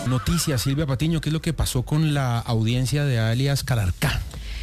Noticias, Silvia Patiño, ¿qué es lo que pasó con la audiencia de alias Calarcá?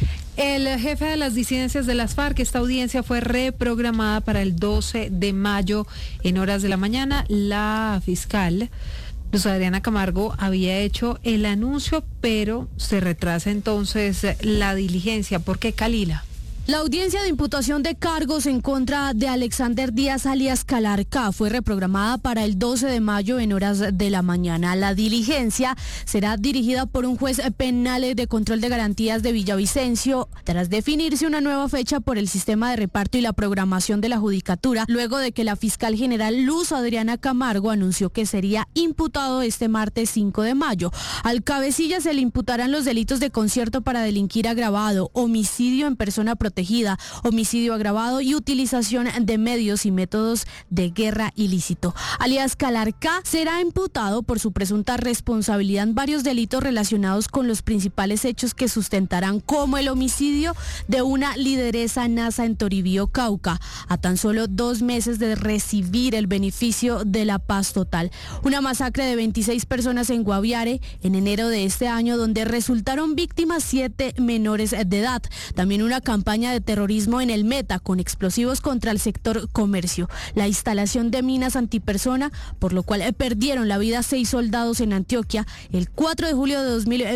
El jefe de las disidencias de las FARC, esta audiencia fue reprogramada para el 12 de mayo en horas de la mañana. La fiscal Luz Adriana Camargo había hecho el anuncio, pero se retrasa entonces la diligencia. ¿Por qué, Kalila? La audiencia de imputación de cargos en contra de Alexander Díaz alias Calarcá fue reprogramada para el 12 de mayo en horas de la mañana. La diligencia será dirigida por un juez penal de control de garantías de Villavicencio, tras definirse una nueva fecha por el sistema de reparto y la programación de la judicatura, luego de que la fiscal general Luz Adriana Camargo anunció que sería imputado este martes 5 de mayo. Al cabecilla se le imputarán los delitos de concierto para delinquir agravado, homicidio en persona protegida, homicidio agravado y utilización de medios y métodos de guerra ilícito. Alias Calarcá será imputado por su presunta responsabilidad en varios delitos relacionados con los principales hechos que sustentarán, como el homicidio de una lideresa NASA en Toribío, Cauca, a tan solo 2 meses de recibir el beneficio de la paz total. Una masacre de 26 personas en Guaviare en enero de este año, donde resultaron víctimas 7 menores de edad. También una campaña de terrorismo en el Meta con explosivos contra el sector comercio, la instalación de minas antipersona, por lo cual perdieron la vida 6 soldados en Antioquia el 4 de julio de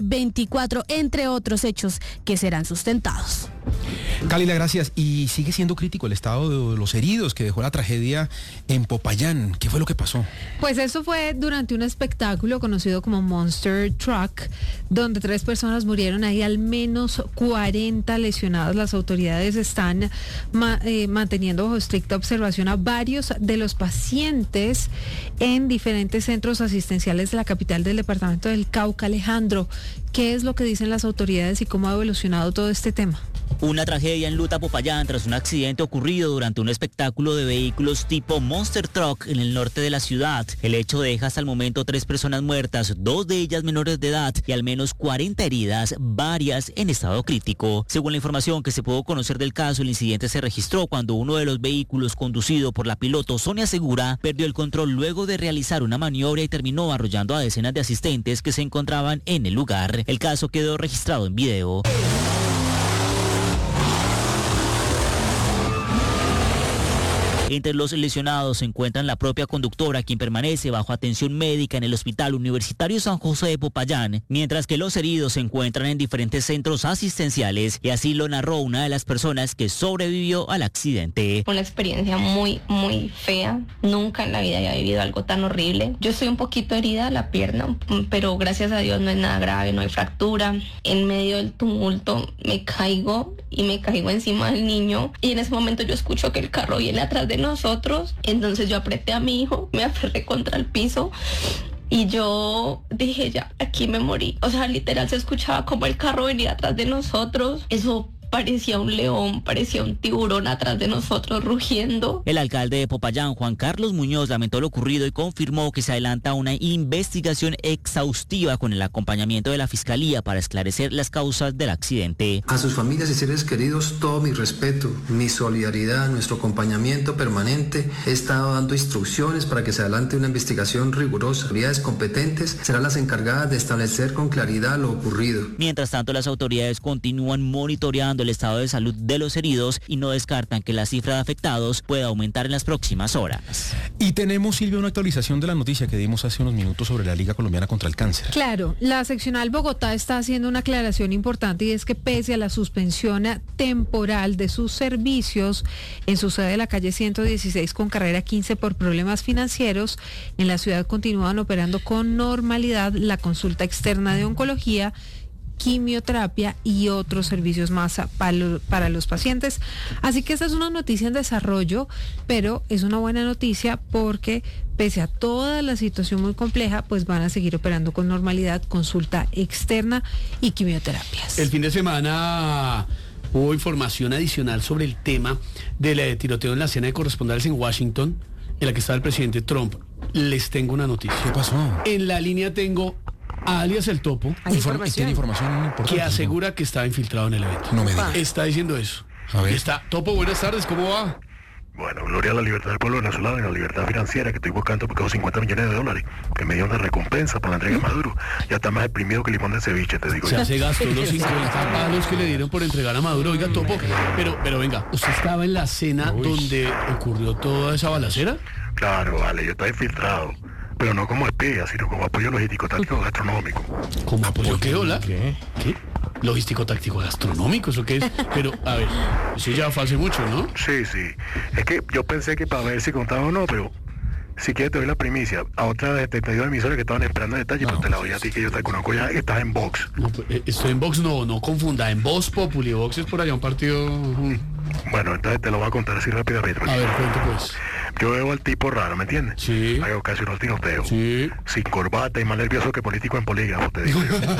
2024, entre otros hechos que serán sustentados. Kalila, gracias. Y sigue siendo crítico el estado de los heridos que dejó la tragedia en Popayán. ¿Qué fue lo que pasó? Pues eso fue durante un espectáculo conocido como Monster Truck, donde 3 personas murieron, hay al menos 40 lesionados. Las autoridades están manteniendo bajo estricta observación a varios de los pacientes en diferentes centros asistenciales de la capital del departamento del Cauca. Alejandro, ¿qué es lo que dicen las autoridades y cómo ha evolucionado todo este tema? Una tragedia enluta Popayán tras un accidente ocurrido durante un espectáculo de vehículos tipo Monster Truck en el norte de la ciudad. El hecho deja hasta el momento 3 personas muertas, 2 de ellas menores de edad y al menos 40 heridas, varias en estado crítico. Según la información que se pudo conocer del caso, el incidente se registró cuando uno de los vehículos, conducido por la piloto Sonia Segura, perdió el control luego de realizar una maniobra y terminó arrollando a decenas de asistentes que se encontraban en el lugar. El caso quedó registrado en video. Entre los lesionados se encuentran la propia conductora, quien permanece bajo atención médica en el Hospital Universitario San José de Popayán, mientras que los heridos se encuentran en diferentes centros asistenciales, y así lo narró una de las personas que sobrevivió al accidente. Una experiencia muy, muy fea. Nunca en la vida había vivido algo tan horrible. Yo estoy un poquito herida a la pierna, pero gracias a Dios no es nada grave, no hay fractura. En medio del tumulto me caigo encima del niño, y en ese momento yo escucho que el carro viene atrás de nosotros. Entonces yo apreté a mi hijo, me aferré contra el piso y yo dije, ya, aquí me morí. O sea, literal se escuchaba como el carro venía atrás de nosotros. Eso parecía un león, parecía un tiburón atrás de nosotros rugiendo. El alcalde de Popayán, Juan Carlos Muñoz, lamentó lo ocurrido y confirmó que se adelanta una investigación exhaustiva con el acompañamiento de la Fiscalía para esclarecer las causas del accidente. A sus familias y seres queridos, todo mi respeto, mi solidaridad, nuestro acompañamiento permanente. He estado dando instrucciones para que se adelante una investigación rigurosa. Las autoridades competentes serán las encargadas de establecer con claridad lo ocurrido. Mientras tanto, las autoridades continúan monitoreando el estado de salud de los heridos y no descartan que la cifra de afectados pueda aumentar en las próximas horas. Y tenemos, Silvia, una actualización de la noticia que dimos hace unos minutos sobre la Liga Colombiana contra el Cáncer. Claro, la seccional Bogotá está haciendo una aclaración importante, y es que pese a la suspensión temporal de sus servicios en su sede de la calle 116 con carrera 15 por problemas financieros, en la ciudad continúan operando con normalidad la consulta externa de oncología, quimioterapia y otros servicios más para los pacientes. Así que esta es una noticia en desarrollo, pero es una buena noticia porque pese a toda la situación muy compleja, pues van a seguir operando con normalidad, consulta externa y quimioterapias. El fin de semana hubo información adicional sobre el tema del tiroteo en la cena de corresponsales en Washington, en la que estaba el presidente Trump. Les tengo una noticia. ¿Qué pasó? En la línea tengo a alias El Topo, ¿Tiene información importante? que asegura que estaba infiltrado en el evento. No me digas. Está diciendo eso. A ver. Topo, buenas tardes, ¿cómo va? Bueno, gloria a la libertad del pueblo venezolano y la libertad financiera que estoy buscando porque esos $50 millones que me dieron de recompensa por la entrega de Maduro. Ya está más exprimido que limón de ceviche, te digo. O sea, se gastó los 50 palos que le dieron por entregar a Maduro. Oiga, Topo, pero venga, ¿usted estaba en la cena donde ocurrió toda esa balacera? Claro, vale, yo estaba infiltrado. Pero no como espía, sino como apoyo logístico-táctico gastronómico. ¿Cómo apoyo qué, hola? ¿Qué? Logístico-táctico gastronómico, ¿eso qué es? Pero, a ver, eso ya fue hace mucho, ¿no? Sí. Es que yo pensé que para ver si contaba o no, pero si quieres te doy la primicia. A otras de 72 emisoras que estaban esperando detalle, pero te la doy a ti, que yo te conozco ya, que estás en Vox. No, pues, estoy en Vox, no confunda, en Voz Populi. Vox es por allá un partido... Bueno, entonces te lo voy a contar así rápidamente. A ver, cuente pues. Yo veo al tipo raro, ¿me entiendes? Sí. Hay ocasión unos tiroteos. Sí. Sin corbata y más nervioso que político en polígrafo, te digo yo.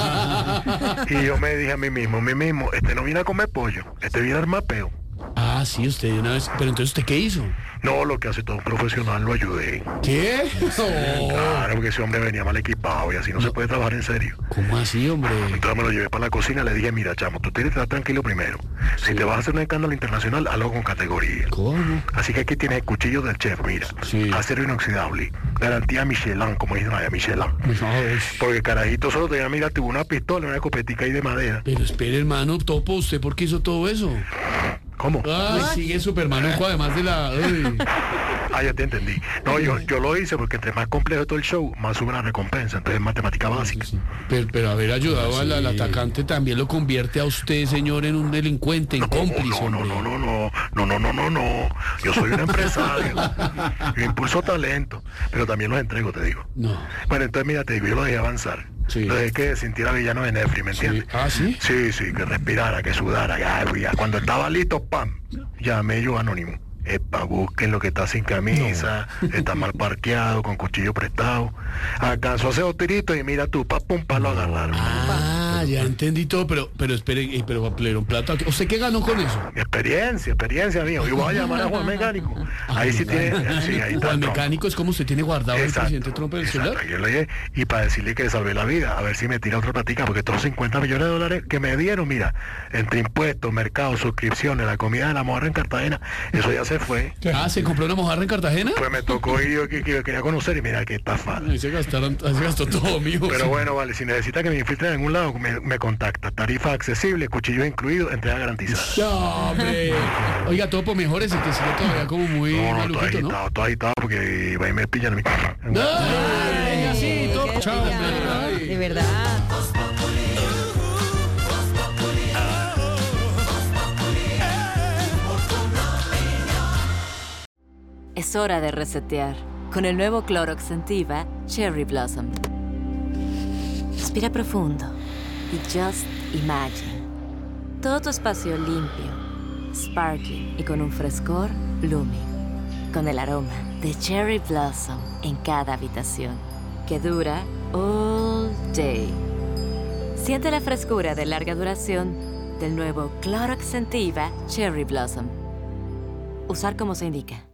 Y yo me dije a mí mismo, este no viene a comer pollo, este viene a armar peo. Ah, sí, usted de una vez. Pero entonces, ¿usted qué hizo? No, lo que hace todo un profesional, lo ayudé. ¿Qué? Claro, porque ese hombre venía mal equipado y así no se puede trabajar en serio. ¿Cómo así, hombre? Entonces me lo llevé para la cocina y le dije, mira, chamo, tú tienes que estar tranquilo primero. Sí. Si te vas a hacer un escándalo internacional, hazlo con categoría. ¿Cómo? Así que aquí tienes el cuchillo del chef, mira. Sí. Acero inoxidable. Garantía Michelin, como dicen allá, Michelin. Porque carajito solo tenía, mira, tuvo una pistola, una escopetica ahí de madera. Pero espere, hermano, Topo, ¿usted por qué hizo todo eso? ¿Cómo? Ay, sigue Superman, además de la... Ay. Ah, ya te entendí. No, yo lo hice porque entre más complejo todo el show, más sube la recompensa. Entonces es matemática básica. Sí. Pero haber ayudado al atacante también lo convierte a usted, señor, en un delincuente, en cómplice, hombre. No. Yo soy un empresario. Yo impulso talento, pero también los entrego, te digo. No. Bueno, entonces mira, te digo, yo lo dejé avanzar. Sí. Lo dejé que sintiera villano de Netflix, ¿me entiendes? Sí. ¿Ah, sí? Sí, que respirara, que sudara. Ya. Cuando estaba listo, ¡pam! Llamé yo anónimo. Epa, busquen lo que está sin camisa, está mal parqueado, con cuchillo prestado. Alcanzó a hacer 2 tiritos y mira tú, pum, lo agarraron. Ah, ya entendí todo, pero espere, pero le dieron plata. ¿Usted qué ganó con eso? Experiencia, mío. Yo voy a llamar a Juan Mecánico. Ahí sí tiene, sí, ahí está. Juan Mecánico es como usted tiene guardado el presidente Trump en el celular. Yo le dije, y para decirle que le salvé la vida, a ver si me tira otra platica, porque todos $50 millones que me dieron, mira, entre impuestos, mercados, suscripciones, la comida de la mojarra en Cartagena, eso ya se fue. Ah, ¿se compró una mojarra en Cartagena? Pues me tocó ir yo que quería conocer y mira que estafa. Ahí se gastó todo, mijo. Pero bueno, vale, si necesita que me infiltren en algún lado, me contacta. Tarifa accesible, cuchillo incluido, entrega garantizada. No, hombre. Oiga, Topo, mejor ese que sigue todavía como muy malujito, ¿no? Todo agitado porque va y me pillan a mí. ¡Ay, así, Topo! Chao, hombre. De verdad. Es hora de resetear con el nuevo Clorox Scentiva Cherry Blossom. Respira profundo y just imagine. Todo tu espacio limpio, sparkling y con un frescor blooming. Con el aroma de Cherry Blossom en cada habitación, que dura all day. Siente la frescura de larga duración del nuevo Clorox Scentiva Cherry Blossom. Usar como se indica.